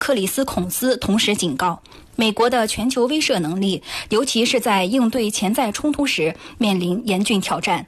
克里斯孔斯同时警告，美国的全球威慑能力，尤其是在应对潜在冲突时，面临严峻挑战。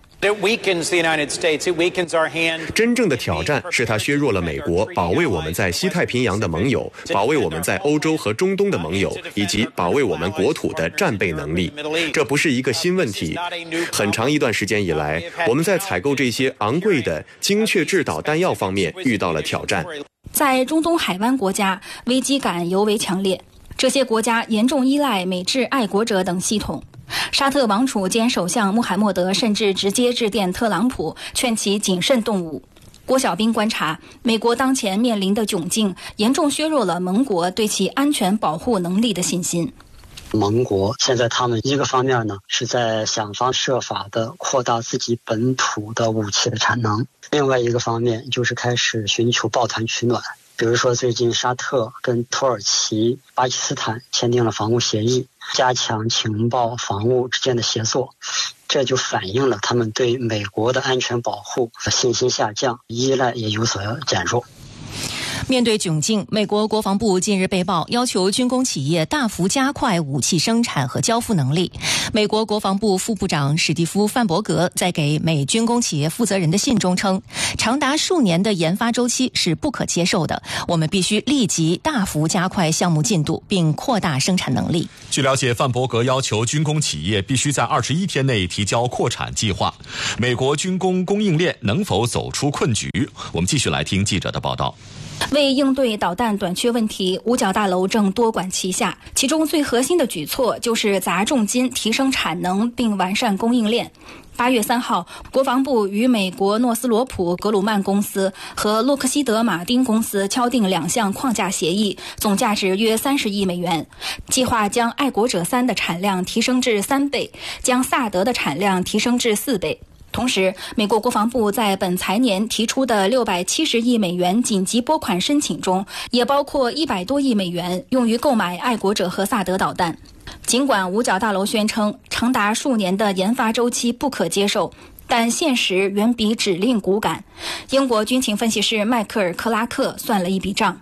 真正的挑战是它削弱了美国保卫我们在西太平洋的盟友，保卫我们在欧洲和中东的盟友，以及保卫我们国土的战备能力。这不是一个新问题，很长一段时间以来，我们在采购这些昂贵的精确制导弹药方面遇到了挑战。 在中东海湾国家，危机感尤为强烈，这些国家严重依赖美制爱国者等系统。沙特王储兼首相穆罕默德甚至直接致电特朗普，劝其谨慎动武。郭小兵观察，美国当前面临的窘境，严重削弱了盟国对其安全保护能力的信心。 盟国现在他们一个方面呢，是在想方设法的扩大自己本土的武器的产能，另外一个方面就是开始寻求抱团取暖。比如说最近沙特跟土耳其、巴基斯坦签订了防务协议，加强情报防务之间的协作，这就反映了他们对美国的安全保护信心下降，依赖也有所减弱。 面对窘境，美国国防部近日被曝要求军工企业大幅加快武器生产和交付能力。美国国防部副部长史蒂夫·范伯格在给美军工企业负责人的信中称，长达数年的研发周期是不可接受的，我们必须立即大幅加快项目进度，并扩大生产能力。 据了解，范伯格要求军工企业必须在21天内提交扩产计划。美国军工供应链能否走出困局？我们继续来听记者的报道。 为应对导弹短缺问题，五角大楼正多管齐下，其中最核心的举措就是砸重金提升产能并完善供应链。8月3号，国防部与美国诺斯罗普格鲁曼公司和洛克希德马丁公司敲定2项框架协议，总价值约30亿美元，计划将爱国者3的产量提升至3倍，将萨德的产量提升至4倍。同时，美国国防部在本财年提出的670亿美元紧急拨款申请中，也包括100多亿美元用于购买爱国者和萨德导弹。尽管五角大楼宣称长达数年的研发周期不可接受，但现实远比指令骨感。英国军情分析师迈克尔·克拉克算了一笔账。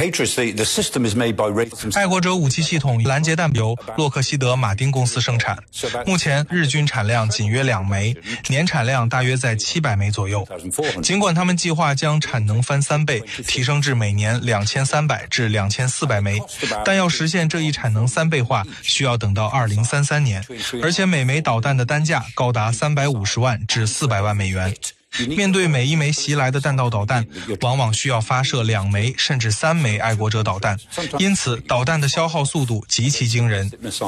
爱国者武器系统拦截弹由洛克希德马丁公司生产，目前日均产量仅约2枚，年产量大约在700枚左右。尽管他们计划将产能翻3倍，提升至每年2300至2400枚，但要实现这一产能3倍化，需要等到2033年，而且每枚导弹的单价高达350万至400万美元。面对每一枚袭来的弹道导弹，往往需要发射2枚甚至3枚爱国者导弹，因此导弹的消耗速度极其惊人。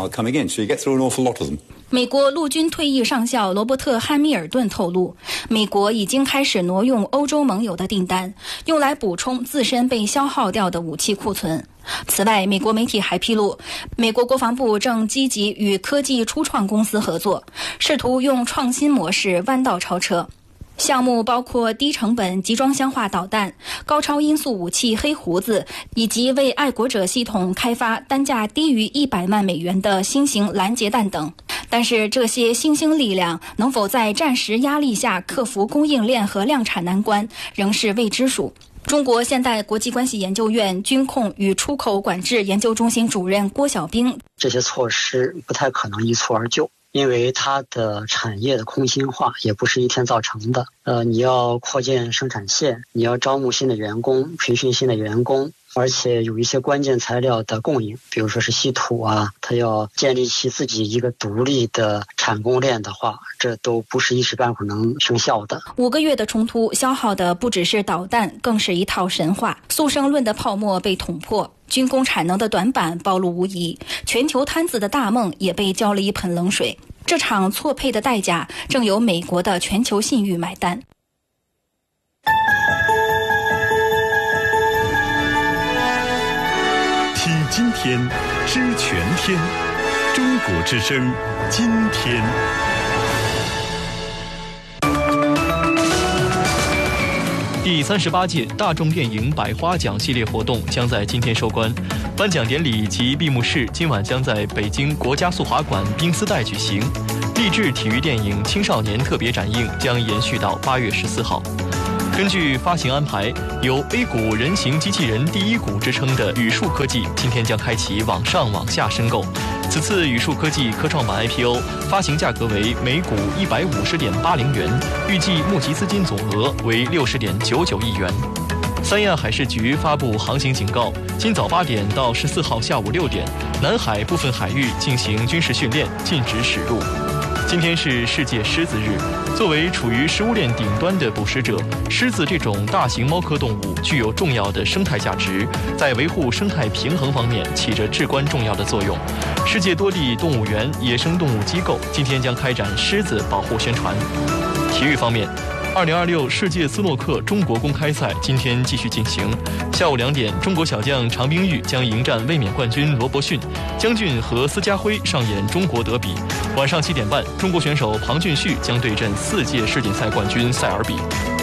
美国陆军退役上校罗伯特·汉密尔顿透露，美国已经开始挪用欧洲盟友的订单，用来补充自身被消耗掉的武器库存。此外，美国媒体还披露，美国国防部正积极与科技初创公司合作，试图用创新模式弯道超车。项目包括低成本集装箱化导弹、高超音速武器黑胡子，以及为爱国者系统开发单价低于100万美元的新型拦截弹等。但是这些新兴力量能否在战时压力下克服供应链和量产难关，仍是未知数。中国现代国际关系研究院军控与出口管制研究中心主任郭小兵， 这些措施不太可能一蹴而就，因为它的产业的空心化也不是一天造成的。你要扩建生产线，你要招募新的员工，培训新的员工，而且有一些关键材料的供应，比如说是稀土啊，它要建立起自己一个独立的产供链的话，这都不是一时半会儿能生效的。 5个月的冲突消耗的不只是导弹，更是一套神话。速胜论的泡沫被捅破，军工产能的短板暴露无遗，全球摊子的大梦也被浇了一盆冷水。这场错配的代价正由美国的全球信誉买单。 听今天，知全天，中国之声，今天。 第38届大众电影百花奖系列活动将在今天收官，颁奖典礼及闭幕式今晚将在北京国家速滑馆冰丝带举行。励志体育电影青少年特别展映将延续到8月14号。 根据发行安排，有 A 股人形机器人第一股之称的宇树科技今天将开启网上网下申购。此次宇树科技科创板 IPO 发行价格为每股150.80元，预计募集资金总额为60.99亿元。三亚海事局发布航行警告，今早8点到14号下午6点，南海部分海域进行军事训练，禁止驶入。今天是世界狮子日，作为处于食物链顶端的捕食者，狮子这种大型猫科动物具有重要的生态价值，在维护生态平衡方面起着至关重要的作用。世界多地动物园、野生动物机构今天将开展狮子保护宣传。体育方面，2026世界斯诺克中国公开赛今天继续进行。下午2点，中国小将常冰玉将迎战卫冕冠军罗伯逊，姜俊和司家辉上演中国德比。晚上7点半，中国选手庞俊旭将对阵4届世锦赛冠军塞尔比。